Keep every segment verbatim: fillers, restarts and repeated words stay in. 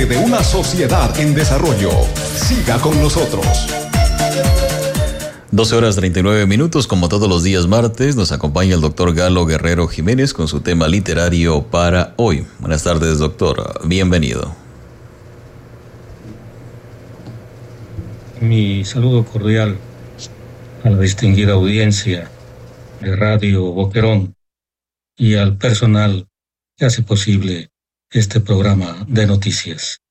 De una sociedad en desarrollo. Siga con nosotros. doce horas treinta y nueve minutos, como todos los días martes, nos acompaña el doctor Galo Guerrero Jiménez con su tema literario para hoy. Buenas tardes, doctor. Bienvenido. Mi saludo cordial a la distinguida audiencia de Radio Boquerón y al personal que hace posible este programa de noticias.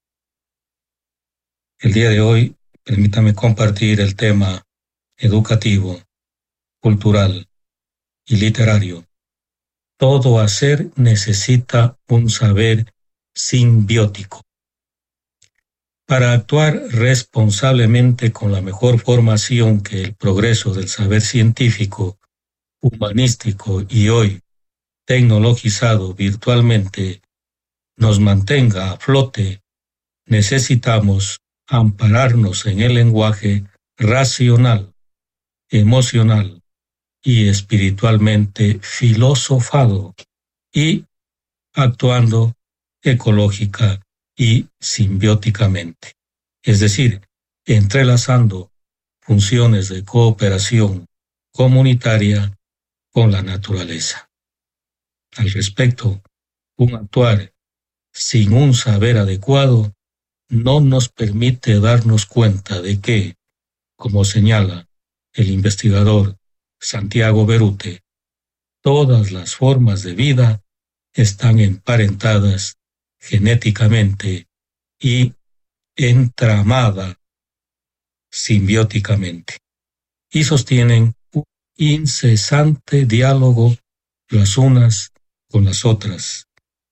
El día de hoy, permítame compartir el tema educativo, cultural y literario. Todo hacer necesita un saber simbiótico. Para actuar responsablemente con la mejor formación que el progreso del saber científico, humanístico y hoy tecnologizado virtualmente nos mantenga a flote, necesitamos ampararnos en el lenguaje racional, emocional y espiritualmente filosofado y actuando ecológica y simbióticamente, es decir, entrelazando funciones de cooperación comunitaria con la naturaleza. Al respecto, un actuar sin un saber adecuado no nos permite darnos cuenta de que, como señala el investigador Santiago Berute, todas las formas de vida están emparentadas genéticamente y entramadas simbióticamente y sostienen un incesante diálogo las unas con las otras,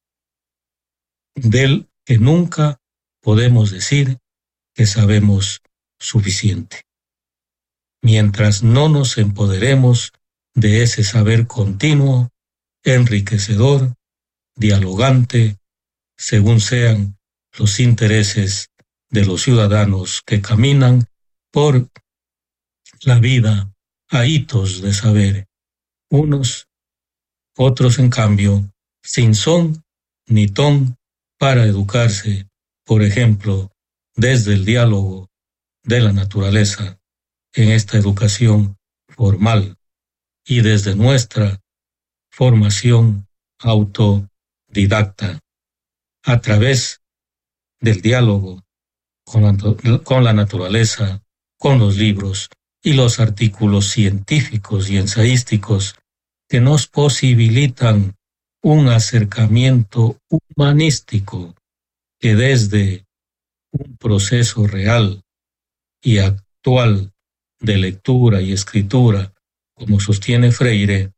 del que nunca podemos decir que sabemos suficiente. Mientras no nos empoderemos de ese saber continuo, enriquecedor, dialogante, según sean los intereses de los ciudadanos que caminan por la vida a hitos de saber, unos, otros en cambio, sin son ni ton para educarse, por ejemplo, desde el diálogo de la naturaleza, en esta educación formal y desde nuestra formación autodidacta, a través del diálogo con la, con la naturaleza, con los libros y los artículos científicos y ensayísticos que nos posibilitan un acercamiento humanístico que desde un proceso real y actual de lectura y escritura, como sostiene Freire,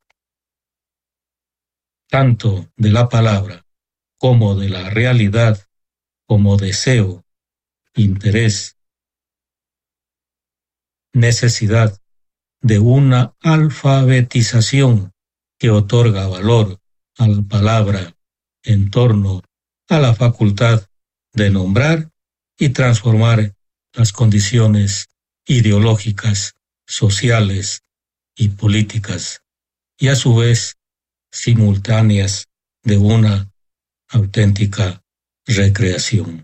tanto de la palabra como de la realidad, como deseo, interés, necesidad de una alfabetización que otorga valor a la palabra en torno a la facultad de nombrar y transformar las condiciones ideológicas, sociales y políticas, y a su vez simultáneas de una auténtica recreación.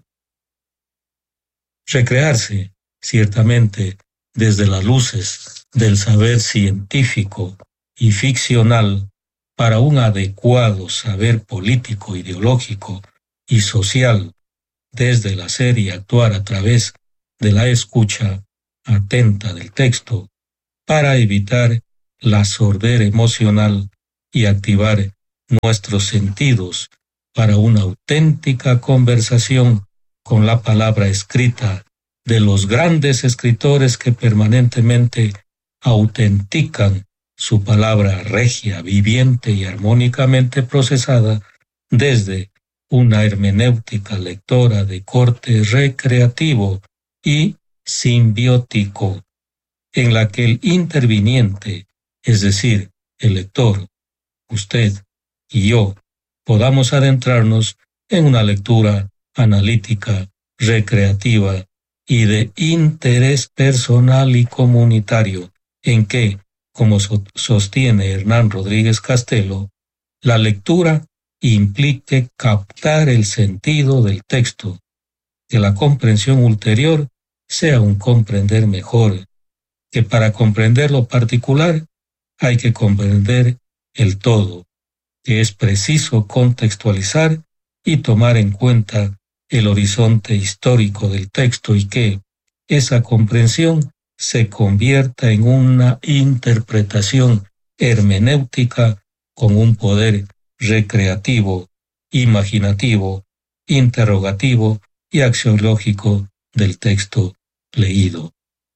Recrearse, ciertamente, desde las luces del saber científico y ficcional para un adecuado saber político, ideológico y social, desde el hacer y actuar a través de la escucha atenta del texto, para evitar la sordera emocional y activar nuestros sentidos para una auténtica conversación con la palabra escrita de los grandes escritores que permanentemente autentican su palabra regia, viviente y armónicamente procesada desde una hermenéutica lectora de corte recreativo y simbiótico, en la que el interviniente, es decir, el lector, usted y yo, podamos adentrarnos en una lectura analítica, recreativa y de interés personal y comunitario, en que, como so- sostiene Hernán Rodríguez Castelo, la lectura implique captar el sentido del texto, que la comprensión ulterior sea un comprender mejor, que para comprender lo particular hay que comprender el todo, que es preciso contextualizar y tomar en cuenta el horizonte histórico del texto y que esa comprensión se convierta en una interpretación hermenéutica con un poder recreativo, imaginativo, interrogativo y axiológico del texto leído.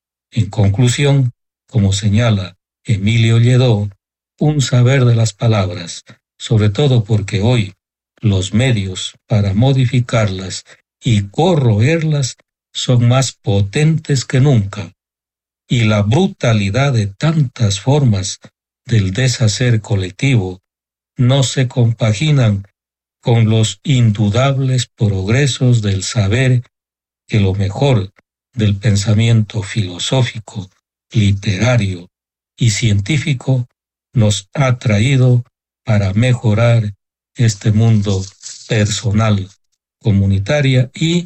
En conclusión, como señala Emilio Lledó, un saber de las palabras, sobre todo porque hoy los medios para modificarlas y corroerlas son más potentes que nunca, y la brutalidad de tantas formas del deshacer colectivo no se compaginan con los indudables progresos del saber que lo mejor del pensamiento filosófico, literario y científico nos ha traído para mejorar este mundo personal, comunitaria y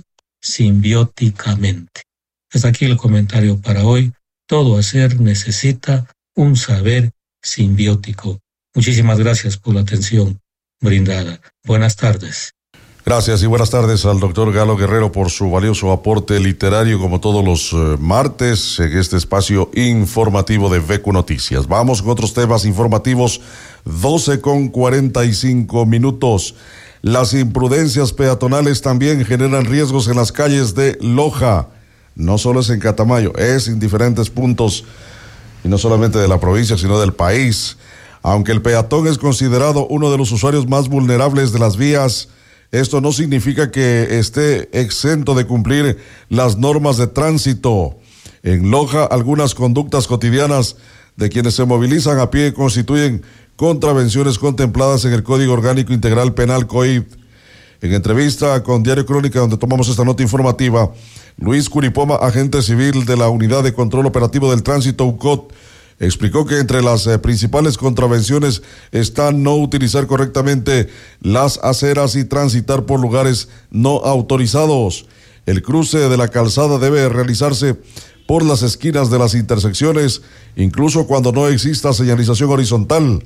simbióticamente. Hasta aquí el comentario para hoy. Todo hacer necesita un saber simbiótico. Muchísimas gracias por la atención brindada. Buenas tardes. Gracias y buenas tardes al doctor Galo Guerrero por su valioso aporte literario como todos los uh, martes en este espacio informativo de V Q Noticias. Vamos con otros temas informativos, doce con cuarenta y cinco minutos. Las imprudencias peatonales también generan riesgos en las calles de Loja. No solo es en Catamayo, es en diferentes puntos y no solamente de la provincia sino del país. Aunque el peatón es considerado uno de los usuarios más vulnerables de las vías, esto no significa que esté exento de cumplir las normas de tránsito. En Loja, algunas conductas cotidianas de quienes se movilizan a pie constituyen contravenciones contempladas en el Código Orgánico Integral Penal C O I D. En entrevista con Diario Crónica, donde tomamos esta nota informativa, Luis Curipoma, agente civil de la Unidad de Control Operativo del Tránsito U C O T, explicó que entre las eh, principales contravenciones está no utilizar correctamente las aceras y transitar por lugares no autorizados. El cruce de la calzada debe realizarse por las esquinas de las intersecciones, incluso cuando no exista señalización horizontal.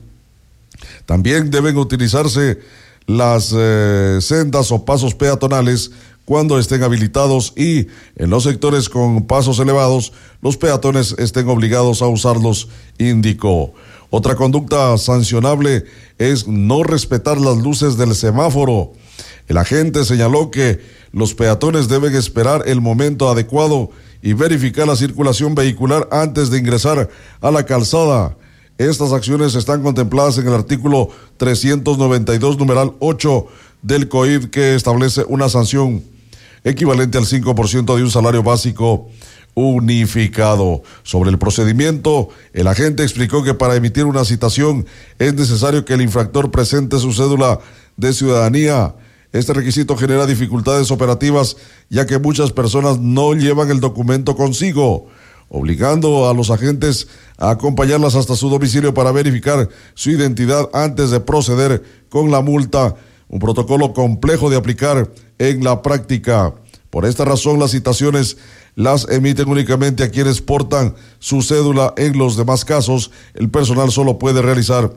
También deben utilizarse las eh, sendas o pasos peatonales cuando estén habilitados y en los sectores con pasos elevados, los peatones estén obligados a usarlos, indicó. Otra conducta sancionable es no respetar las luces del semáforo. El agente señaló que los peatones deben esperar el momento adecuado y verificar la circulación vehicular antes de ingresar a la calzada. Estas acciones están contempladas en el artículo trescientos noventa y dos, numeral ocho del C O I D, que establece una sanción equivalente al cinco por ciento de un salario básico unificado. Sobre el procedimiento, el agente explicó que para emitir una citación es necesario que el infractor presente su cédula de ciudadanía. Este requisito genera dificultades operativas, ya que muchas personas no llevan el documento consigo, obligando a los agentes a acompañarlas hasta su domicilio para verificar su identidad antes de proceder con la multa, un protocolo complejo de aplicar en la práctica. Por esta razón, las citaciones las emiten únicamente a quienes portan su cédula. En los demás casos, el personal solo puede realizar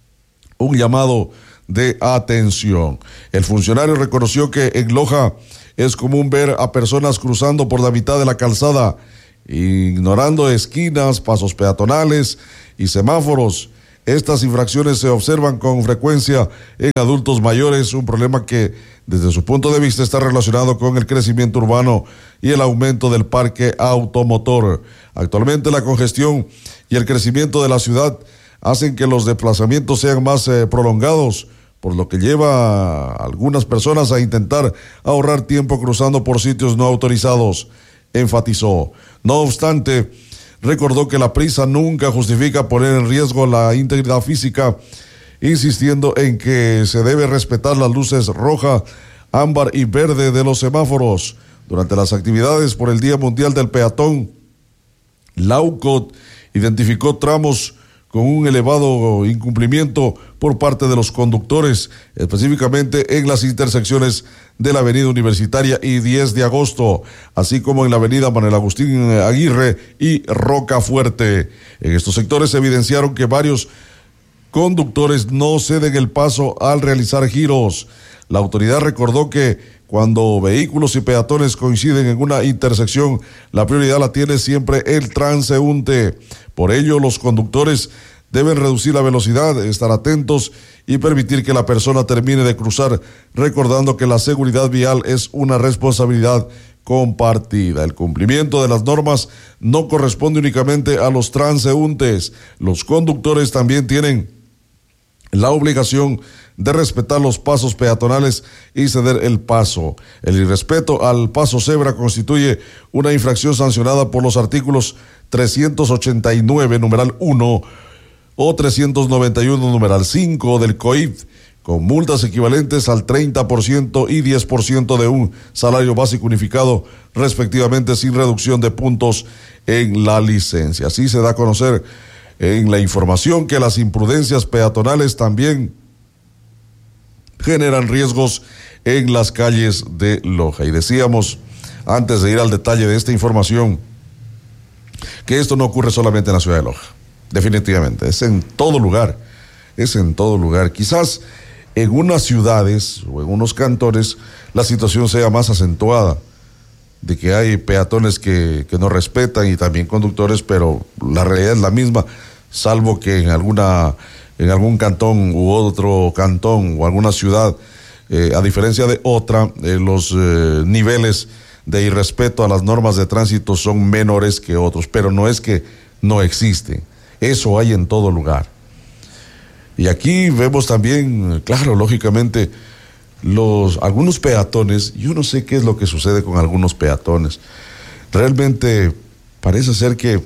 un llamado de atención. El funcionario reconoció que en Loja es común ver a personas cruzando por la mitad de la calzada, ignorando esquinas, pasos peatonales y semáforos. Estas infracciones se observan con frecuencia en adultos mayores, un problema que desde su punto de vista está relacionado con el crecimiento urbano y el aumento del parque automotor. Actualmente la congestión y el crecimiento de la ciudad hacen que los desplazamientos sean más eh, prolongados, por lo que lleva a algunas personas a intentar ahorrar tiempo cruzando por sitios no autorizados, enfatizó. No obstante, recordó que la prisa nunca justifica poner en riesgo la integridad física, insistiendo en que se debe respetar las luces roja, ámbar y verde de los semáforos. Durante las actividades por el Día Mundial del Peatón, la U C O T identificó tramos con un elevado incumplimiento por parte de los conductores, específicamente en las intersecciones de la avenida Universitaria y diez de agosto, así como en la avenida Manuel Agustín Aguirre y Rocafuerte. En estos sectores se evidenciaron que varios conductores no ceden el paso al realizar giros. La autoridad recordó que cuando vehículos y peatones coinciden en una intersección, la prioridad la tiene siempre el transeúnte. Por ello, los conductores deben reducir la velocidad, estar atentos y permitir que la persona termine de cruzar, recordando que la seguridad vial es una responsabilidad compartida. El cumplimiento de las normas no corresponde únicamente a los transeúntes. Los conductores también tienen la obligación de respetar los pasos peatonales y ceder el paso. El irrespeto al paso cebra constituye una infracción sancionada por los artículos trescientos ochenta y nueve, numeral uno, o trescientos noventa y uno, numeral cinco del C O I P, con multas equivalentes al treinta por ciento y diez por ciento de un salario básico unificado, respectivamente, sin reducción de puntos en la licencia. Así se da a conocer en la información que las imprudencias peatonales también generan riesgos en las calles de Loja. Y decíamos, antes de ir al detalle de esta información, que esto no ocurre solamente en la ciudad de Loja. Definitivamente, es en todo lugar, es en todo lugar. Quizás en unas ciudades o en unos cantones la situación sea más acentuada, de que hay peatones que, que no respetan y también conductores, pero la realidad es la misma, salvo que en alguna en algún cantón u otro cantón o alguna ciudad, eh, a diferencia de otra, eh, los eh, niveles de irrespeto a las normas de tránsito son menores que otros, pero no es que no existen, eso hay en todo lugar. Y aquí vemos también, claro, lógicamente, los algunos peatones. Yo no sé qué es lo que sucede con algunos peatones. Realmente parece ser que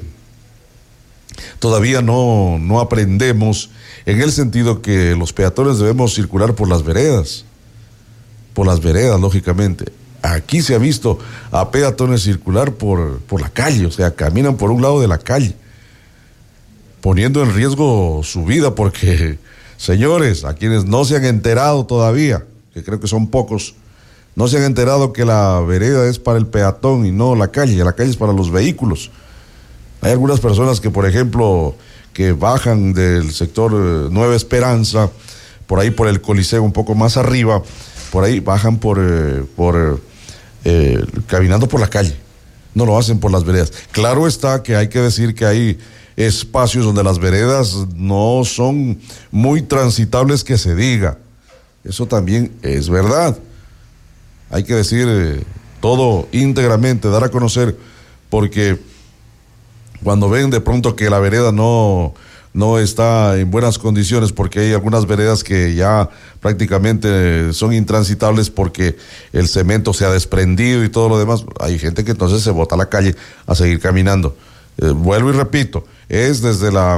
todavía no, no aprendemos, en el sentido que los peatones debemos circular por las veredas, por las veredas, lógicamente. Aquí se ha visto a peatones circular por, por la calle, o sea, caminan por un lado de la calle, poniendo en riesgo su vida, porque, señores, a quienes no se han enterado todavía, que creo que son pocos, no se han enterado que la vereda es para el peatón y no la calle, la calle es para los vehículos. Hay algunas personas que, por ejemplo, que bajan del sector eh, Nueva Esperanza, por ahí por el Coliseo, un poco más arriba, por ahí bajan por, eh, por eh, caminando por la calle, no lo hacen por las veredas. Claro está que hay que decir que hay espacios donde las veredas no son muy transitables, que se diga, eso también es verdad. Hay que decir eh, todo íntegramente, dar a conocer, porque cuando ven de pronto que la vereda no, no está en buenas condiciones, porque hay algunas veredas que ya prácticamente son intransitables porque el cemento se ha desprendido y todo lo demás, hay gente que entonces se bota a la calle a seguir caminando. Eh, vuelvo y repito, es desde la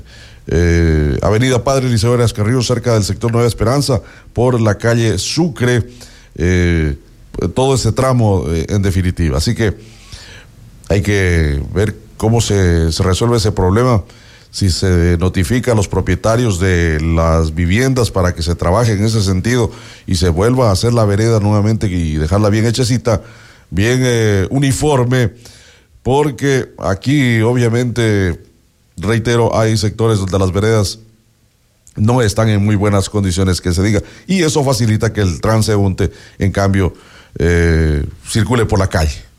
eh, avenida Padre Eliseo Arias Carrillo, cerca del sector Nueva Esperanza, por la calle Sucre, eh, todo ese tramo eh, en definitiva. Así que hay que ver cómo se, se resuelve ese problema, si se notifica a los propietarios de las viviendas para que se trabaje en ese sentido y se vuelva a hacer la vereda nuevamente y dejarla bien hechecita, bien eh, uniforme, porque aquí obviamente, reitero, hay sectores donde las veredas no están en muy buenas condiciones, que se diga, y eso facilita que el transeúnte, en cambio, eh, circule por la calle.